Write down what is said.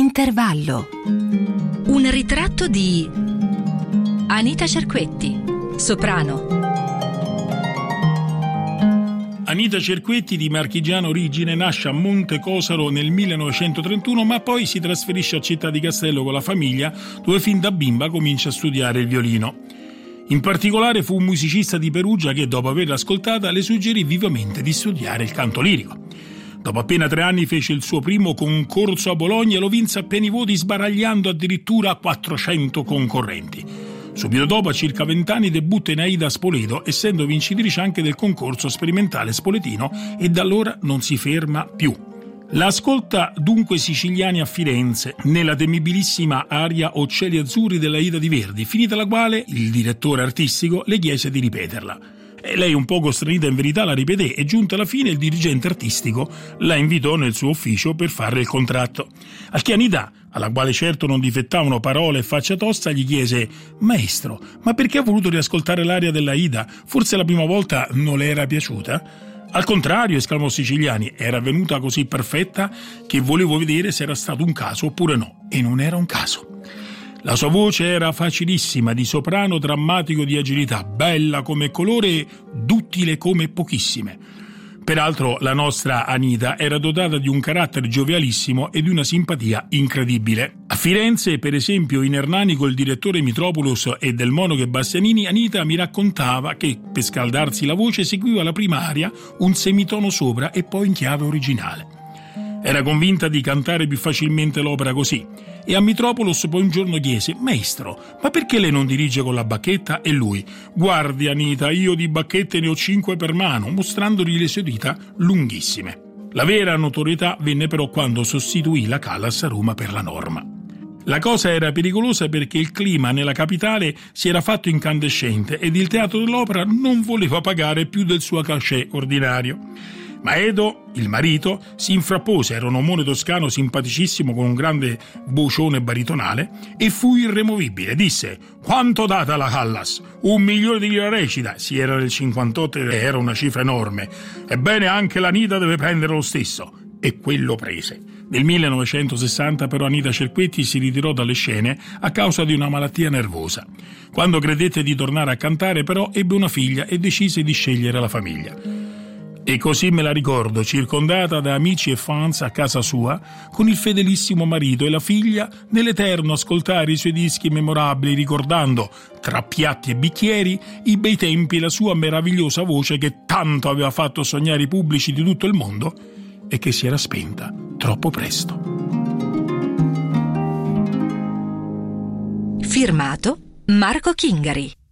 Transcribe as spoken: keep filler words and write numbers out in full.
Intervallo. Un ritratto di Anita Cerquetti, soprano. Anita Cerquetti, di marchigiana origine, nasce a Montecosaro nel millenovecentotrentuno, ma poi si trasferisce a Città di Castello con la famiglia, dove fin da bimba comincia a studiare il violino. In particolare fu un musicista di Perugia che, dopo averla ascoltata, le suggerì vivamente di studiare il canto lirico. Dopo appena tre anni fece il suo primo concorso a Bologna e lo vinse a pieni voti, sbaragliando addirittura quattrocento concorrenti. Subito dopo, a circa vent'anni, debutta in Aida a Spoleto, essendo vincitrice anche del concorso sperimentale spoletino, e da allora non si ferma più. L'ascolta dunque Siciliani a Firenze, nella temibilissima aria O cieli azzurri della Aida di Verdi, finita la quale il direttore artistico le chiese di ripeterla. E lei, un po' costrenita in verità, la ripeté, e giunta alla fine il dirigente artistico la invitò nel suo ufficio per fare il contratto. Al che Anita, alla quale certo non difettavano parole e faccia tosta, gli chiese: «Maestro, ma perché ha voluto riascoltare l'aria della Aida? Forse la prima volta non le era piaciuta?» «Al contrario», esclamò Siciliani, «era venuta così perfetta che volevo vedere se era stato un caso oppure no». E non era un caso. La sua voce era facilissima, di soprano drammatico di agilità, bella come colore e duttile come pochissime. Peraltro la nostra Anita era dotata di un carattere giovialissimo e di una simpatia incredibile. A Firenze, per esempio, in Ernani col direttore Mitropoulos e del monaco Bastianini, Anita mi raccontava che per scaldarsi la voce seguiva la prima aria un semitono sopra e poi in chiave originale. Era convinta di cantare più facilmente l'opera così, e a Mitropoulos poi un giorno chiese: «Maestro, ma perché lei non dirige con la bacchetta?» E lui: «Guardi Anita, io di bacchette ne ho cinque per mano», mostrandogli le sue dita lunghissime. La vera notorietà venne però quando sostituì la Callas a Roma per la Norma. La cosa era pericolosa perché il clima nella capitale si era fatto incandescente ed il Teatro dell'Opera non voleva pagare più del suo cachet ordinario. Ma Edo, il marito, si infrappose, era un omone toscano simpaticissimo con un grande vocione baritonale, e fu irremovibile. Disse: «Quanto date alla Callas? Un milione di lire recita». Si era nel cinquantotto e era una cifra enorme. «Ebbene, anche l'Anita deve prendere lo stesso». E quello prese. Nel millenovecentosessanta però Anita Cerquetti si ritirò dalle scene a causa di una malattia nervosa. Quando credette di tornare a cantare però ebbe una figlia e decise di scegliere la famiglia. E così me la ricordo, circondata da amici e fans a casa sua, con il fedelissimo marito e la figlia, nell'eterno ascoltare i suoi dischi memorabili, ricordando, tra piatti e bicchieri, i bei tempi e la sua meravigliosa voce che tanto aveva fatto sognare i pubblici di tutto il mondo e che si era spenta troppo presto. Firmato Marco Chingari.